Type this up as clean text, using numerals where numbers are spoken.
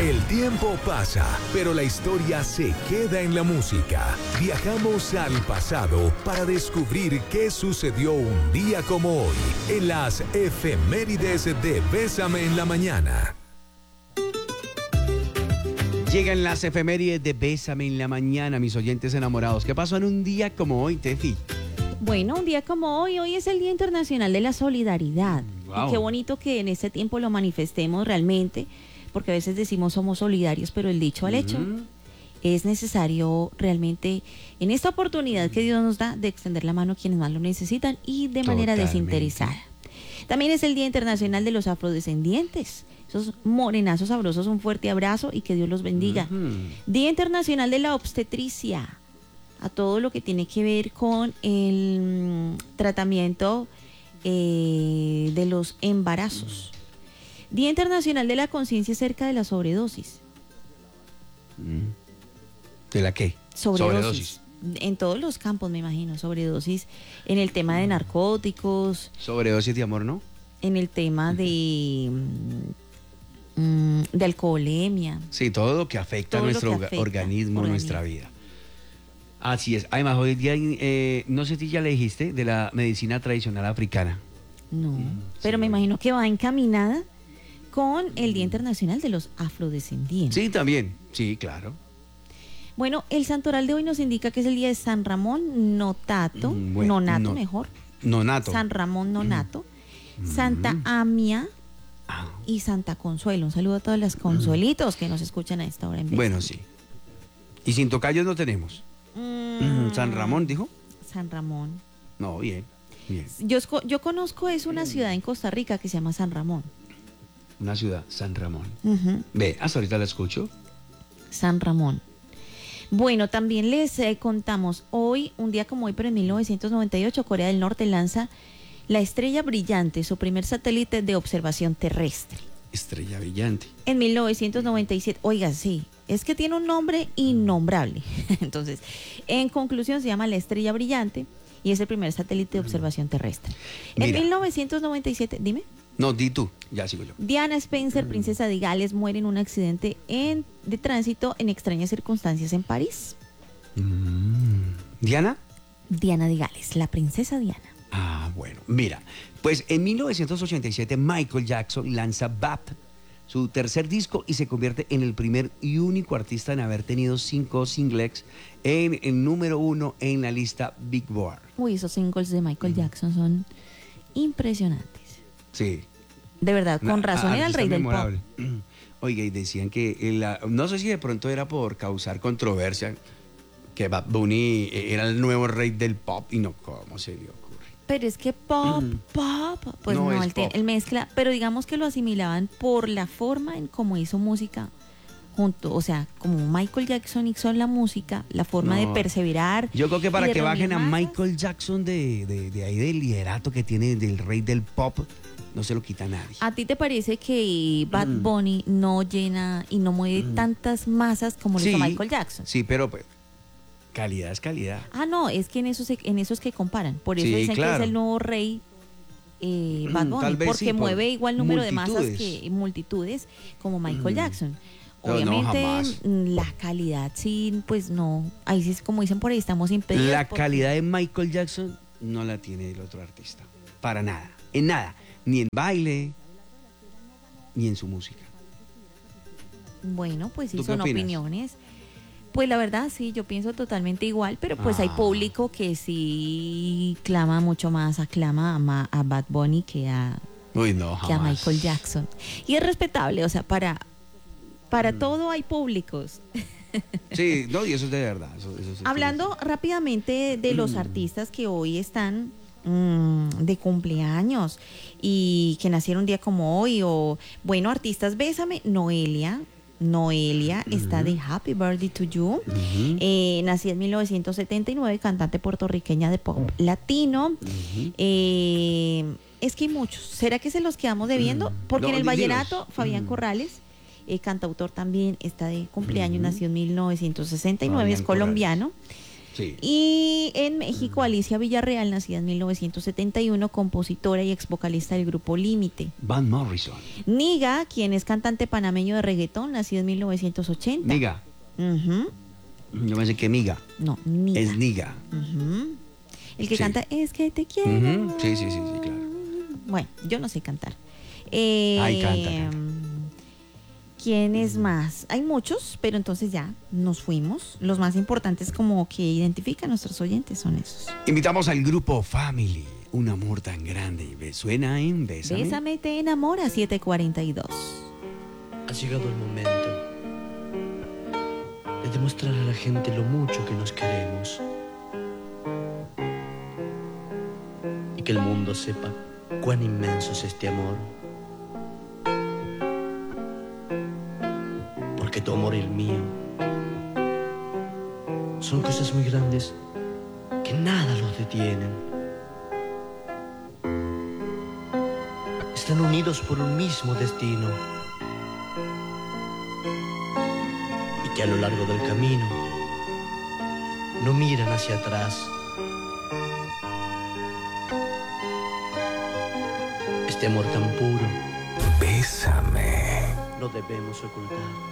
El tiempo pasa, pero la historia se queda en la música. Viajamos al pasado para descubrir qué sucedió un día como hoy en las efemérides de Bésame en la Mañana. Llegan las efemérides de Bésame en la Mañana, mis oyentes enamorados. ¿Qué pasó en un día como hoy, Tefi? Bueno, un día como hoy es el Día Internacional de la Solidaridad. Wow. Y qué bonito que en este tiempo lo manifestemos realmente, porque a veces decimos somos solidarios, pero el dicho al hecho, es necesario realmente en esta oportunidad que Dios nos da de extender la mano a quienes más lo necesitan y de manera Totalmente. desinteresada. También es el Día Internacional de los Afrodescendientes. Esos morenazos sabrosos, un fuerte abrazo y que Dios los bendiga. Día Internacional de la Obstetricia, a todo lo que tiene que ver con el tratamiento de los embarazos. Día Internacional de la Conciencia acerca de la sobredosis. ¿De la qué? Sobredosis. En todos los campos, me imagino, sobredosis en el tema de narcóticos, Sobredosis de amor, ¿no? en el tema de alcoholemia. Sí, todo lo que afecta a Todo lo nuestro que afecta, organismo, organismo. nuestra vida. Así es. Además, hoy día, no sé si ya le dijiste, de la medicina tradicional africana. No, pero me imagino que va encaminada con el Día Internacional de los Afrodescendientes. Sí, también. Sí, claro. Bueno, el santoral de hoy nos indica que es el día de San Ramón Notato, Bueno, Nonato no- mejor, Nonato. San Ramón Nonato, Santa Amia Ah, y Santa Consuelo. Un saludo a todas las consuelitos que nos escuchan a esta hora en bueno, Bésame. sí. Y sin tocayos no tenemos. San Ramón, dijo. San Ramón. No, bien, bien. Yo conozco, es una ciudad en Costa Rica que se llama San Ramón. Una ciudad, San Ramón. Ujú. Ve, hasta ahorita la escucho. San Ramón. Bueno, también les contamos hoy, un día como hoy, pero en 1998, Corea del Norte lanza la Estrella Brillante, su primer satélite de observación terrestre. Estrella brillante. En 1997, oiga, sí, es que tiene un nombre innombrable. Entonces, en conclusión, se llama la Estrella Brillante y es el primer satélite de observación terrestre. En Mira. 1997, dime. No, di tú, ya sigo yo. Diana Spencer, princesa de Gales, muere en un accidente de tránsito en extrañas circunstancias en París. ¿Diana? Diana de Gales, la princesa Diana. Ah, bueno, mira, pues en 1987 Michael Jackson lanza BAP, su tercer disco, y se convierte en el primer y único artista en haber tenido 5 singles en el número 1 en la lista Billboard. Uy, esos singles de Michael Jackson son impresionantes. Sí. De verdad, con razón era el Artista rey del memorable. pop. Oiga, y decían que, no sé si de pronto era por causar controversia, que Bad Bunny era el nuevo rey del pop, y no, ¿cómo se le ocurre? Pero es que pop, pues No no, es pop. él mezcla, pero digamos que lo asimilaban por la forma en cómo hizo música junto, o sea, como Michael Jackson hizo la música, la forma de No. perseverar. Yo creo que para y de que bajen a reunir masas. Michael Jackson de ahí del liderato que tiene del rey del pop, no se lo quita nadie. ¿A ti te parece que Bad Bunny no llena y no mueve tantas masas como lo hizo Michael Jackson? Sí, pero pues, calidad es calidad. Ah, no, es que en esos que comparan. Por eso Sí, dicen que claro. es el nuevo rey Bad Bunny, Tal vez porque sí, por mueve igual número de masas multitudes. que multitudes como Michael Jackson. No, Obviamente jamás. la calidad sí, pues no. Ahí sí es como dicen por ahí, estamos impedidos. La porque- calidad de Michael Jackson no la tiene el otro artista. Para nada. En nada. Ni en baile, ni en su música. Bueno, pues sí, ¿Tú qué son opinas? opiniones. Pues la verdad sí, yo pienso totalmente igual, pero pues hay público que sí clama mucho más, aclama a Bad Bunny que a Uy, no, que a jamás. Michael Jackson. Y es respetable, o sea, para todo hay públicos. Sí, no, y eso es de verdad. Eso sí Hablando rápidamente de los artistas que hoy están de cumpleaños y que nacieron un día como hoy, o bueno, artistas, bésame, Noelia está de Happy Birthday to You. Nacida en 1979, cantante puertorriqueña de pop latino. Es que hay muchos. ¿Será que se los quedamos debiendo? Porque No, en el dilos. vallenato, Fabián Corrales, cantautor también, está de cumpleaños, nació en 1969, es Fabián colombiano. Sí. Y en México, Alicia Villarreal, nacida en 1971, compositora y ex vocalista del grupo Límite. Van Morrison. Niga, quien es cantante panameño de reggaetón, nacido en 1980. Niga. Ujú. Yo pensé que Miga. No, Niga. Es Niga. Ujú. El que Sí. canta Es que te quiero. Ujú. Sí, claro. Bueno, yo no sé cantar. Ay, canta. ¿Quién es más? Hay muchos, pero entonces ya nos fuimos. Los más importantes como que identifican a nuestros oyentes son esos. Invitamos al grupo Family. Un amor tan grande. Suena en Bésame. Bésame te enamora, 7:42. Ha llegado el momento de demostrar a la gente lo mucho que nos queremos y que el mundo sepa cuán inmenso es este amor. Porque tu amor y el mío son cosas muy grandes que nada los detienen. Están unidos por un mismo destino y que a lo largo del camino no miran hacia atrás. Este amor tan puro Bésame. no debemos ocultar.